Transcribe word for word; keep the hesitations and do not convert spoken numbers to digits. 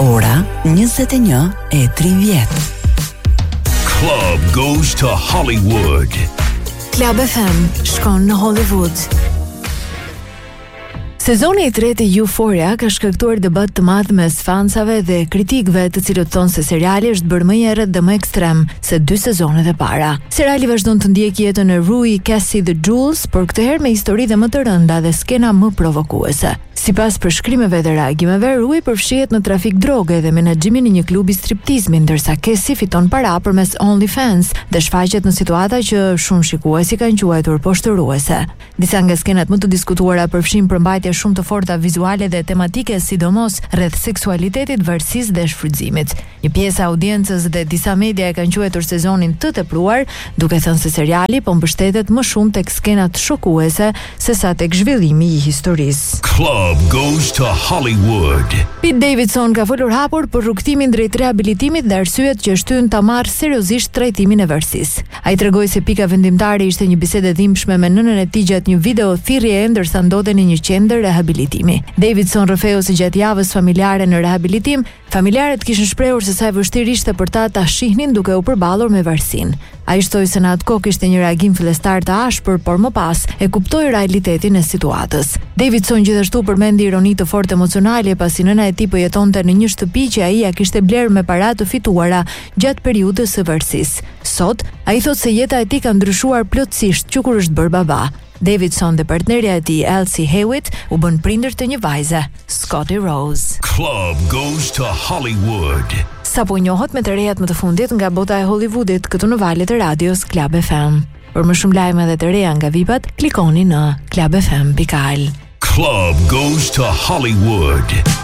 Ora njëzet e një e tridhjetë. Club goes to Hollywood. Club F M shkon në Hollywood. Sezoni i tretë i Euphoria ka shkaktuar debat të madh mes fansave dhe kritikëve, të cilët thonë se seriali është bërë më i errët dhe më ekstrem se dy sezonet e para. Seriali vazhdon të ndjekë jetën e Rui, Cassie dhe Jules, por këtë herë me histori dhe më të rënda dhe skena më provokuese. Sipas përshkrimeve dhe reagimeve, Rui përfshihet në trafik droge dhe menaxhimin e një klubi striptizmi, ndërsa Cassie fiton para përmes OnlyFans dhe shfaqet në situata që shumë shikuesi kanë quajtur poshtëruese. Disa nga skenat më të diskutuara përfshin përmbajtje shumë të forta vizuale dhe tematike, sidomos rreth seksualitetit, varësisë dhe shfrytëzimit. Një pjesë e audiencës dhe disa media e kanë quajtur sezonin të tepruar, duke thënë se seriali po mbështetet më shumë tek skenat shokuese sesa tek zhvillimi i historisë. Club goes to Hollywood. Pete Davidson ka folur hapur për rrugtimin drejt rehabilitimit dhe arsyet që shtyn ta marrë seriozisht trajtimin e varësisë. Ai tregoi se pika vendimtare ishte një bisedë e dhimbshme me nënën e tij gjatë një video thirrjeje ndërsa ndodhej në një qendër rehabilitimi. Davidson rrëfeu se gjatë javës familjare në rehabilitim, familjarët kishin shprehur se sa e vështirë ishte për ta ta shihnin duke u përballur me varësinë. Ai shtoi se në atë kohë kishte një reagim fillestar të ashpër, por më pas e kuptoi realitetin e situatës. Davidson gjithashtu përmendi ironi të fortë emocionale pasi nëna e tij po jetonte në një shtëpi që ai ja kishte blerë me para të fituara gjatë periudhës së varësisë. Sot, ai thotë se jeta e tij ka ndryshuar plotësisht që kur është bërë baba. Davidson dhe partnerja e tij Elsie Hewitt u bën prindër të një vajze, Scotty Rose. Club goes to Hollywood. Sa po njohët me të rejat më të fundit nga bota e Hollywoodit këtu në valët e radios Club F M. Për më shumë lajme dhe të reja nga vipat, klikoni në club f m dot al. Club goes to Hollywood.